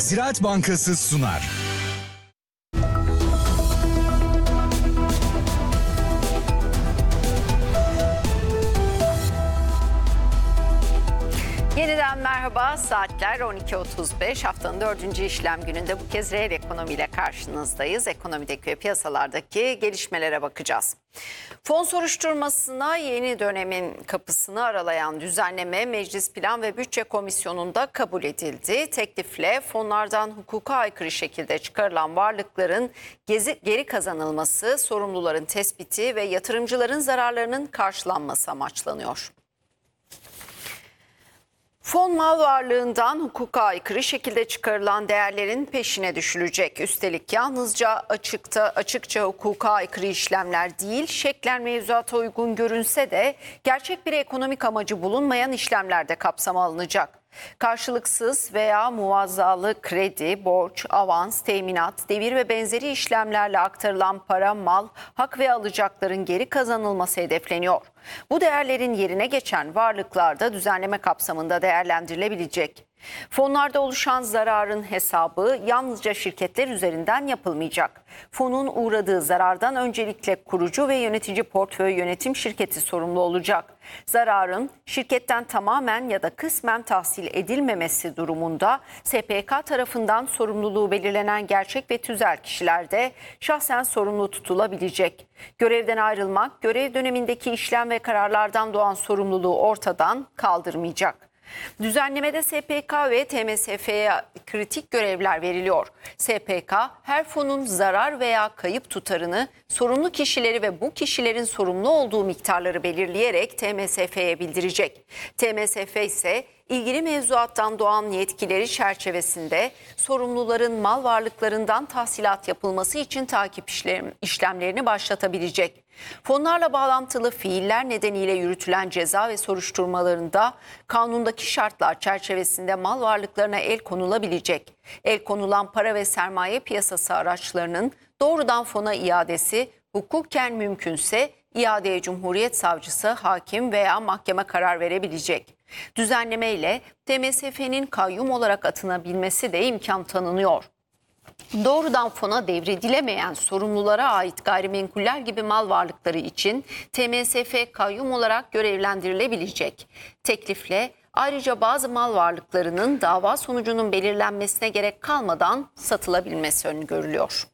Ziraat Bankası sunar. Yeniden merhaba, saatler 12.35, haftanın 4. işlem gününde bu kez reel ekonomiyle karşınızdayız. Ekonomideki ve piyasalardaki gelişmelere bakacağız. Fon soruşturmasına yeni dönemin kapısını aralayan düzenleme Meclis Plan ve Bütçe Komisyonu'nda kabul edildi. Teklifle fonlardan hukuka aykırı şekilde çıkarılan varlıkların geri kazanılması, sorumluların tespiti ve yatırımcıların zararlarının karşılanması amaçlanıyor. Fon mal varlığından hukuka aykırı şekilde çıkarılan değerlerin peşine düşülecek. Üstelik yalnızca açıkça hukuka aykırı işlemler değil, şeklen mevzuata uygun görünse de gerçek bir ekonomik amacı bulunmayan işlemler de kapsama alınacak. Karşılıksız veya muvazzalı kredi, borç, avans, teminat, devir ve benzeri işlemlerle aktarılan para, mal, hak ve alacakların geri kazanılması hedefleniyor. Bu değerlerin yerine geçen varlıklar da düzenleme kapsamında değerlendirilebilecek. Fonlarda oluşan zararın hesabı yalnızca şirketler üzerinden yapılmayacak. Fonun uğradığı zarardan öncelikle kurucu ve yönetici portföy yönetim şirketi sorumlu olacak. Zararın şirketten tamamen ya da kısmen tahsil edilmemesi durumunda SPK tarafından sorumluluğu belirlenen gerçek ve tüzel kişiler de şahsen sorumlu tutulabilecek. Görevden ayrılmak, görev dönemindeki işlem ve kararlardan doğan sorumluluğu ortadan kaldırmayacak. Düzenlemede SPK ve TMSF'ye kritik görevler veriliyor. SPK her fonun zarar veya kayıp tutarını, sorumlu kişileri ve bu kişilerin sorumlu olduğu miktarları belirleyerek TMSF'ye bildirecek. TMSF ise ilgili mevzuattan doğan yetkileri çerçevesinde sorumluların mal varlıklarından tahsilat yapılması için takip işlemlerini başlatabilecek. Fonlarla bağlantılı fiiller nedeniyle yürütülen ceza ve soruşturmalarında kanundaki şartlar çerçevesinde mal varlıklarına el konulabilecek. El konulan para ve sermaye piyasası araçlarının doğrudan fona iadesi hukuken mümkünse iadeye Cumhuriyet Savcısı, hakim veya mahkeme karar verebilecek. Düzenleme ile TMSF'nin kayyum olarak atanabilmesi de imkan tanınıyor. Doğrudan fona devredilemeyen sorumlulara ait gayrimenkuller gibi mal varlıkları için TMSF kayyum olarak görevlendirilebilecek. Teklifle ayrıca bazı mal varlıklarının dava sonucunun belirlenmesine gerek kalmadan satılabilmesi öngörülüyor.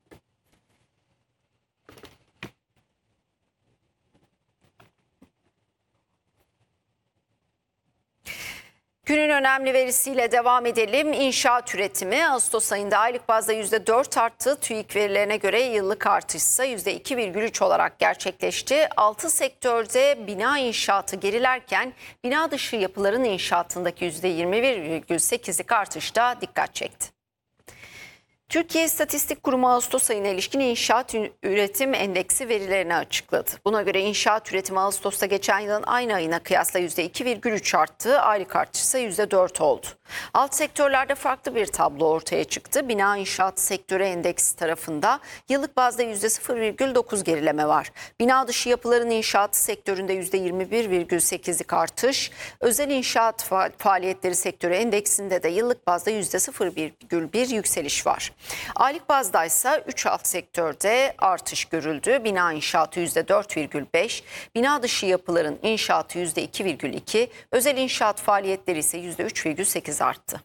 Günün önemli verisiyle devam edelim. İnşaat üretimi Ağustos ayında aylık bazda %4 arttı. TÜİK verilerine göre yıllık artış ise %2,3 olarak gerçekleşti. 6 sektörde bina inşaatı gerilerken bina dışı yapıların inşaatındaki %21,8'lik artışta dikkat çekti. Türkiye İstatistik Kurumu Ağustos ayına ilişkin inşaat üretim endeksi verilerini açıkladı. Buna göre inşaat üretimi Ağustos'ta geçen yılın aynı ayına kıyasla %2,3 arttı, aylık artış ise %4 oldu. Alt sektörlerde farklı bir tablo ortaya çıktı. Bina inşaat sektörü endeksi tarafında yıllık bazda %0,9 gerileme var. Bina dışı yapıların inşaatı sektöründe %21,8'lik artış, özel inşaat faaliyetleri sektörü endeksinde de yıllık bazda %0,1 yükseliş var. Aylık bazda ise 3 alt sektörde artış görüldü. Bina inşaatı %4,5, bina dışı yapıların inşaatı %2,2, özel inşaat faaliyetleri ise %3,8 arttı.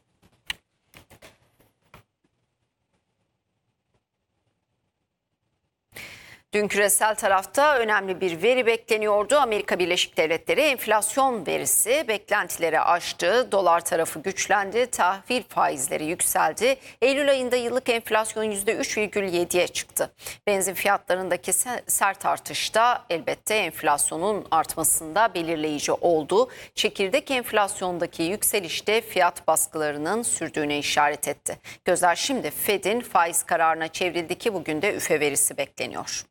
Dün küresel tarafta önemli bir veri bekleniyordu. Amerika Birleşik Devletleri enflasyon verisi beklentileri aştı. Dolar tarafı güçlendi, tahvil faizleri yükseldi. Eylül ayında yıllık enflasyon %3,7'ye çıktı. Benzin fiyatlarındaki sert artış da elbette enflasyonun artmasında belirleyici oldu. Çekirdek enflasyondaki yükselişte fiyat baskılarının sürdüğüne işaret etti. Gözler şimdi Fed'in faiz kararına çevrildi ki bugün de üfe verisi bekleniyor.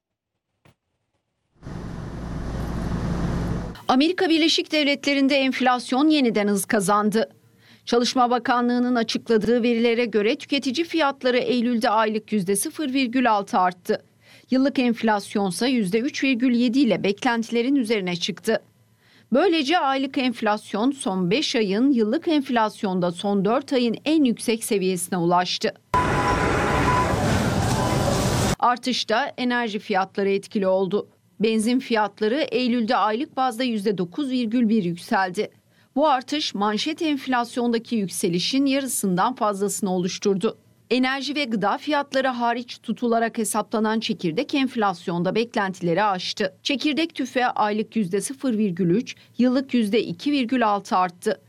Amerika Birleşik Devletleri'nde enflasyon yeniden hız kazandı. Çalışma Bakanlığı'nın açıkladığı verilere göre tüketici fiyatları Eylül'de aylık %0,6 arttı. Yıllık enflasyonsa %3,7 ile beklentilerin üzerine çıktı. Böylece aylık enflasyon son 5 ayın, yıllık enflasyonda son 4 ayın en yüksek seviyesine ulaştı. Artışta enerji fiyatları etkili oldu. Benzin fiyatları Eylül'de aylık bazda %9,1 yükseldi. Bu artış manşet enflasyondaki yükselişin yarısından fazlasını oluşturdu. Enerji ve gıda fiyatları hariç tutularak hesaplanan çekirdek enflasyonda beklentileri aştı. Çekirdek tüfe aylık %0,3, yıllık %2,6 arttı.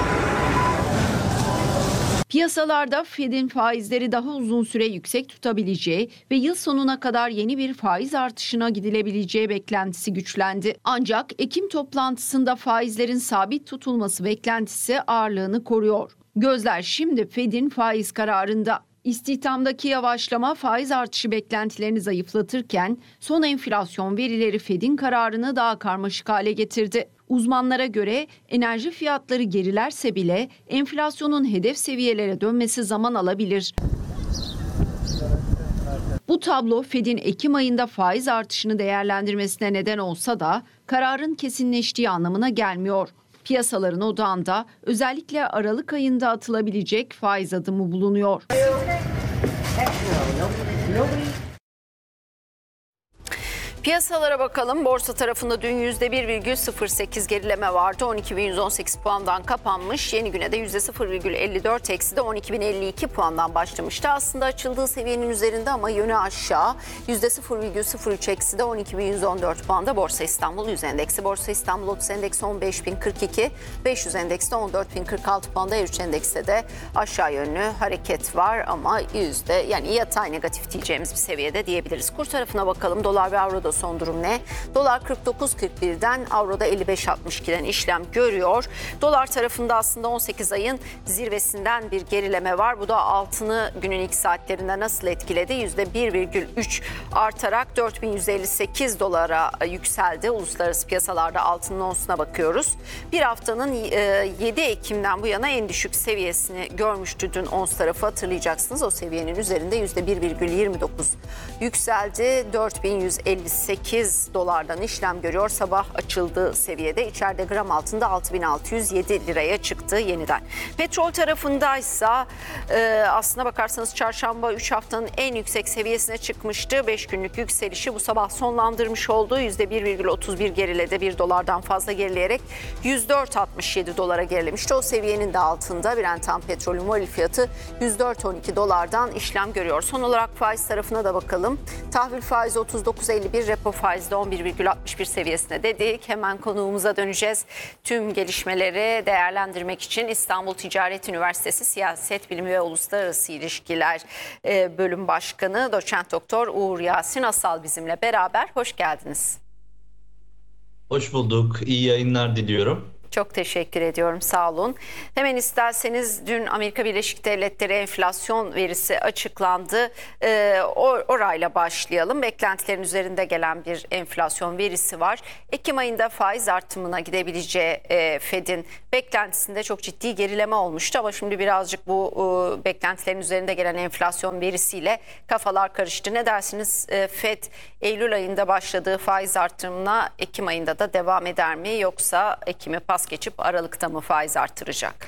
Piyasalarda Fed'in faizleri daha uzun süre yüksek tutabileceği ve yıl sonuna kadar yeni bir faiz artışına gidilebileceği beklentisi güçlendi. Ancak Ekim toplantısında faizlerin sabit tutulması beklentisi ağırlığını koruyor. Gözler şimdi Fed'in faiz kararında. İstihdamdaki yavaşlama faiz artışı beklentilerini zayıflatırken son enflasyon verileri Fed'in kararını daha karmaşık hale getirdi. Uzmanlara göre enerji fiyatları gerilerse bile enflasyonun hedef seviyelere dönmesi zaman alabilir. Bu tablo Fed'in Ekim ayında faiz artışını değerlendirmesine neden olsa da kararın kesinleştiği anlamına gelmiyor. Piyasaların odağında özellikle Aralık ayında atılabilecek faiz adımı bulunuyor. Piyasalara bakalım. Borsa tarafında dün %1,08 gerileme vardı. 12.118 puandan kapanmış. Yeni güne de %0,54 eksi de 12.052 puandan başlamıştı. Aslında açıldığı seviyenin üzerinde ama yönü aşağı. %0,03 eksi de 12.114 puanda Borsa İstanbul Yüz Endeksi. Borsa İstanbul 30 Endeksi 15.042, 500 Endeksi de 14.046 puanda. Euro Endeks'te de aşağı yönlü hareket var ama yani yatay negatif diyeceğimiz bir seviyede diyebiliriz. Kur tarafına bakalım. Dolar ve Avro'da son durum ne? Dolar 49.41'den, Avro'da 55.62'den işlem görüyor. Dolar tarafında aslında 18 ayın zirvesinden bir gerileme var. Bu da altını günün ilk saatlerinde nasıl etkiledi? %1,3 artarak 4.158 dolara yükseldi. Uluslararası piyasalarda altının onsuna bakıyoruz. Bir haftanın 7 Ekim'den bu yana en düşük seviyesini görmüştü dün ons tarafı, hatırlayacaksınız. O seviyenin üzerinde %1,29 yükseldi. 4.158 dolardan işlem görüyor. Sabah açıldığı seviyede, içeride gram altında 6.607 liraya çıktı yeniden. Petrol tarafındaysa aslına bakarsanız çarşamba 3 haftanın en yüksek seviyesine çıkmıştı. 5 günlük yükselişi bu sabah sonlandırmış oldu. %1,31 geriledi. 1 dolardan fazla gerileyerek 104.67 dolara gerilemişti. O seviyenin de altında Brent ham petrolün varil fiyatı 104.12 dolardan işlem görüyor. Son olarak faiz tarafına da bakalım. Tahvil faizi 39.51, repo faizi de 11,61 seviyesine dedik. Hemen konuğumuza döneceğiz. Tüm gelişmeleri değerlendirmek için İstanbul Ticaret Üniversitesi Siyaset Bilimi ve Uluslararası İlişkiler Bölüm Başkanı Doçent Doktor Uğur Yasin Asal bizimle beraber. Hoş geldiniz. Hoş bulduk. İyi yayınlar diliyorum. Çok teşekkür ediyorum. Sağ olun. Hemen isterseniz dün Amerika Birleşik Devletleri enflasyon verisi açıklandı. Orayla başlayalım. Beklentilerin üzerinde gelen bir enflasyon verisi var. Ekim ayında faiz artımına gidebileceği Fed'in beklentisinde çok ciddi gerileme olmuştu. Ama şimdi birazcık bu beklentilerin üzerinde gelen enflasyon verisiyle kafalar karıştı. Ne dersiniz? Fed Eylül ayında başladığı faiz artımına Ekim ayında da devam eder mi? Yoksa Ekim'i pas geçip Aralık'ta mı faiz artıracak?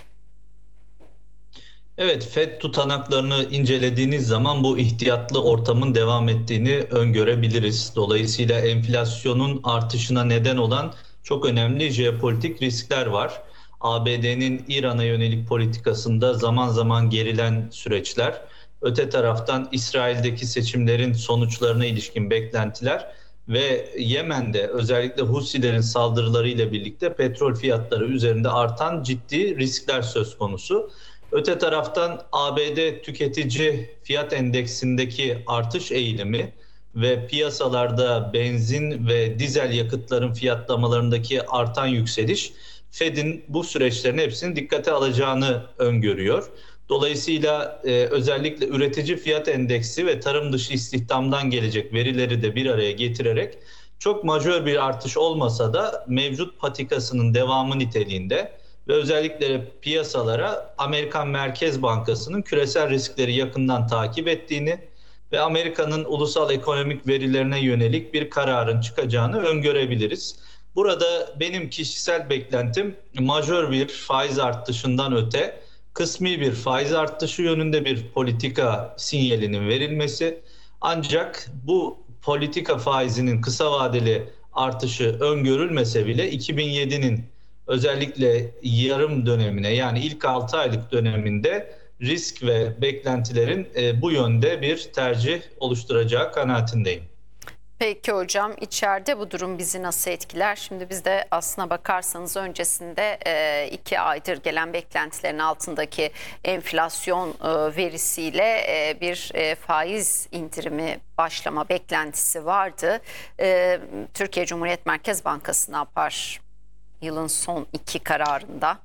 Evet, Fed tutanaklarını incelediğiniz zaman bu ihtiyatlı ortamın devam ettiğini öngörebiliriz. Dolayısıyla enflasyonun artışına neden olan çok önemli jeopolitik riskler var. ABD'nin İran'a yönelik politikasında zaman zaman gerilen süreçler, öte taraftan İsrail'deki seçimlerin sonuçlarına ilişkin beklentiler ve Yemen'de özellikle Husilerin saldırılarıyla birlikte petrol fiyatları üzerinde artan ciddi riskler söz konusu. Öte taraftan ABD tüketici fiyat endeksindeki artış eğilimi ve piyasalarda benzin ve dizel yakıtların fiyatlamalarındaki artan yükseliş Fed'in bu süreçlerin hepsini dikkate alacağını öngörüyor. Dolayısıyla özellikle üretici fiyat endeksi ve tarım dışı istihdamdan gelecek verileri de bir araya getirerek çok majör bir artış olmasa da mevcut patikasının devamı niteliğinde ve özellikle piyasalara Amerikan Merkez Bankası'nın küresel riskleri yakından takip ettiğini ve Amerika'nın ulusal ekonomik verilerine yönelik bir kararın çıkacağını öngörebiliriz. Burada benim kişisel beklentim majör bir faiz artışından öte kısmi bir faiz artışı yönünde bir politika sinyalinin verilmesi. Ancak bu politika faizinin kısa vadeli artışı öngörülmese bile 2007'nin özellikle yarım dönemine, yani ilk 6 aylık döneminde risk ve beklentilerin bu yönde bir tercih oluşturacağı kanaatindeyim. Peki hocam, içeride bu durum bizi nasıl etkiler? Şimdi biz de aslına bakarsanız öncesinde 2 aydır gelen beklentilerin altındaki enflasyon verisiyle bir faiz indirimi başlama beklentisi vardı. Türkiye Cumhuriyet Merkez Bankası ne yapar yılın son 2 kararında?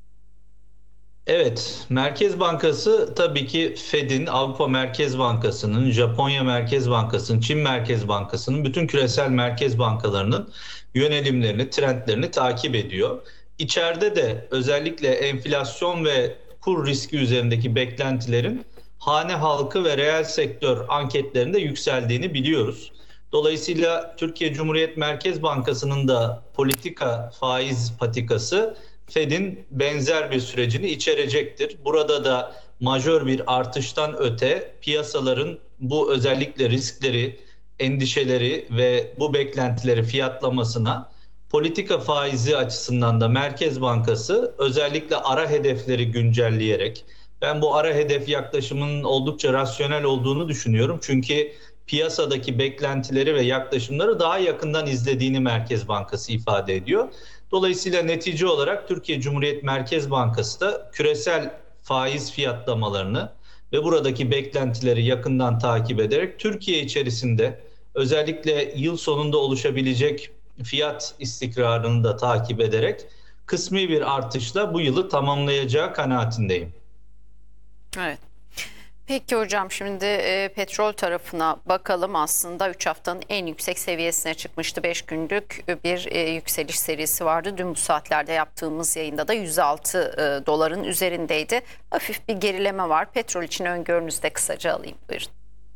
Evet, Merkez Bankası tabii ki Fed'in, Avrupa Merkez Bankası'nın, Japonya Merkez Bankası'nın, Çin Merkez Bankası'nın, bütün küresel merkez bankalarının yönelimlerini, trendlerini takip ediyor. İçeride de özellikle enflasyon ve kur riski üzerindeki beklentilerin hane halkı ve reel sektör anketlerinde yükseldiğini biliyoruz. Dolayısıyla Türkiye Cumhuriyet Merkez Bankası'nın da politika faiz patikası Fed'in benzer bir sürecini içerecektir. Burada da majör bir artıştan öte piyasaların bu özellikle riskleri, endişeleri ve bu beklentileri fiyatlamasına politika faizi açısından da Merkez Bankası özellikle ara hedefleri güncelleyerek, ben bu ara hedef yaklaşımının oldukça rasyonel olduğunu düşünüyorum. Çünkü piyasadaki beklentileri ve yaklaşımları daha yakından izlediğini Merkez Bankası ifade ediyor. Dolayısıyla netice olarak Türkiye Cumhuriyet Merkez Bankası da küresel faiz fiyatlamalarını ve buradaki beklentileri yakından takip ederek Türkiye içerisinde özellikle yıl sonunda oluşabilecek fiyat istikrarını da takip ederek kısmi bir artışla bu yılı tamamlayacağı kanaatindeyim. Evet. Peki hocam, şimdi petrol tarafına bakalım. Aslında 3 haftanın en yüksek seviyesine çıkmıştı. 5 günlük bir yükseliş serisi vardı. Dün bu saatlerde yaptığımız yayında da 106 doların üzerindeydi. Hafif bir gerileme var. Petrol için öngörünüzü de kısaca alayım. Buyurun.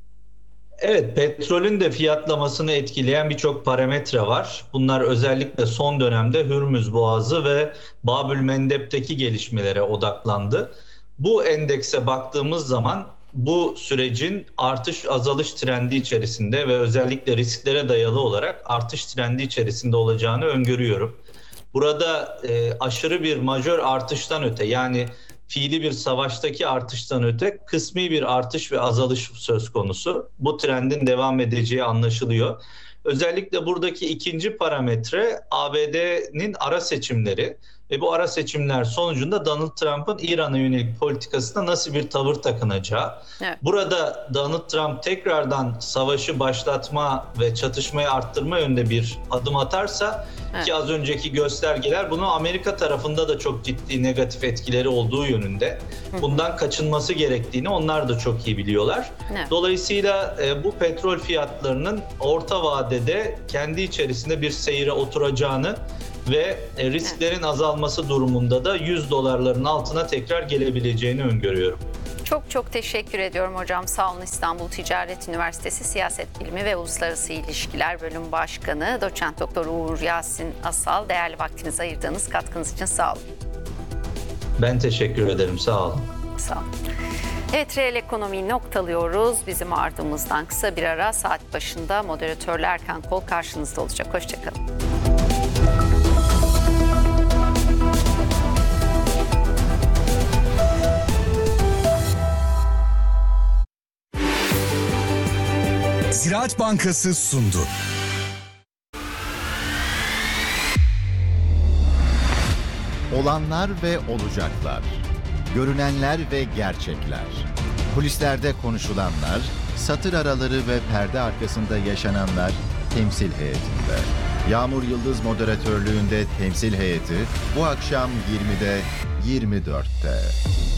Evet, petrolün de fiyatlamasını etkileyen birçok parametre var. Bunlar özellikle son dönemde Hürmüz Boğazı ve Babülmendeb'teki gelişmelere odaklandı. Bu endekse baktığımız zaman bu sürecin artış azalış trendi içerisinde ve özellikle risklere dayalı olarak artış trendi içerisinde olacağını öngörüyorum. Burada aşırı bir majör artıştan öte, yani fiili bir savaştaki artıştan öte kısmi bir artış ve azalış söz konusu. Bu trendin devam edeceği anlaşılıyor. Özellikle buradaki ikinci parametre ABD'nin ara seçimleri ve bu ara seçimler sonucunda Donald Trump'ın İran'a yönelik politikasına nasıl bir tavır takınacağı. Evet. Burada Donald Trump tekrardan savaşı başlatma ve çatışmayı arttırma yönünde bir adım atarsa, evet, ki az önceki göstergeler bunu Amerika tarafında da çok ciddi negatif etkileri olduğu yönünde. Bundan kaçınması gerektiğini onlar da çok iyi biliyorlar. Evet. Dolayısıyla bu petrol fiyatlarının orta vadede kendi içerisinde bir seyre oturacağını ve risklerin azalması durumunda da 100 dolarların altına tekrar gelebileceğini öngörüyorum. Çok teşekkür ediyorum hocam. Sağ olun. İstanbul Ticaret Üniversitesi Siyaset Bilimi ve Uluslararası İlişkiler Bölüm Başkanı Doçent Doktor Uğur Yasin Asal. Değerli vaktinizi ayırdığınız katkınız için sağ olun. Ben teşekkür ederim. Sağ olun. Sağ olun. Evet, reel ekonomiyi noktalıyoruz. Bizim ardımızdan kısa bir ara, saat başında moderatörle Erkan Kol karşınızda olacak. Hoşçakalın. Ziraat Bankası sundu. Olanlar ve olacaklar. Görünenler ve gerçekler. Kulislerde konuşulanlar, satır araları ve perde arkasında yaşananlar temsil heyetinde. Yağmur Yıldız moderatörlüğünde temsil heyeti bu akşam 20'de 24'te.